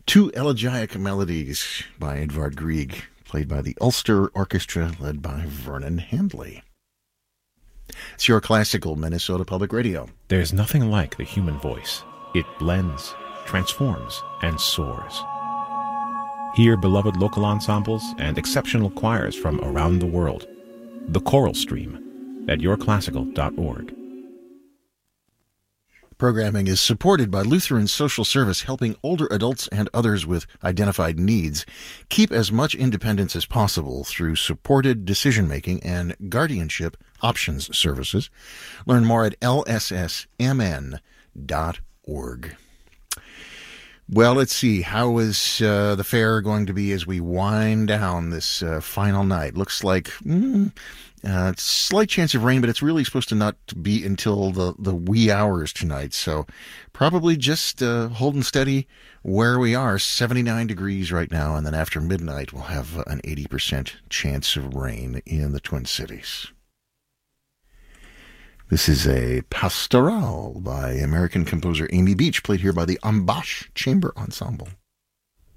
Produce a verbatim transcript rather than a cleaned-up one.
Two elegiac melodies by Edvard Grieg, played by the Ulster Orchestra, led by Vernon Handley. It's your classical Minnesota Public Radio. There's nothing like the human voice. It blends, transforms, and soars. Hear beloved local ensembles and exceptional choirs from around the world. The Choral Stream at your classical dot org. Programming is supported by Lutheran Social Service, helping older adults and others with identified needs keep as much independence as possible through supported decision-making and guardianship options services. Learn more at L S S M N dot org. Well, let's see. How is uh, the fair going to be as we wind down this uh, final night? Looks like mm, uh, slight chance of rain, but it's really supposed to not be until the, the wee hours tonight. So probably just uh, holding steady where we are. seventy-nine degrees right now, and then after midnight we'll have an eighty percent chance of rain in the Twin Cities. This is a pastoral by American composer Amy Beach, played here by the Ambash Chamber Ensemble.